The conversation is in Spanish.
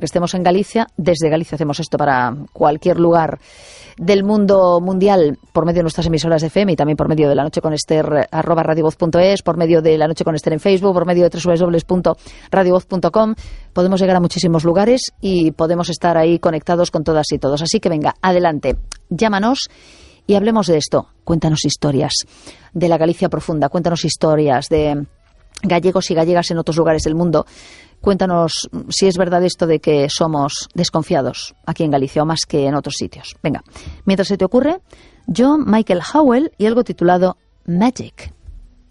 que estemos en Galicia. Desde Galicia hacemos esto para cualquier lugar del mundo mundial por medio de nuestras emisoras de FM y también por medio de La Noche con Ester @radiovoz.es, por medio de La Noche con Ester en Facebook, por medio de www.radiovoz.com. Podemos llegar a muchísimos lugares y podemos estar ahí conectados con todas y todos. Así que venga, adelante, llámanos y hablemos de esto. Cuéntanos historias de la Galicia profunda, cuéntanos historias de gallegos y gallegas en otros lugares del mundo. Cuéntanos si es verdad esto de que somos desconfiados aquí en Galicia o más que en otros sitios. Venga, mientras se te ocurre, yo, Michael Howell y algo titulado Magic.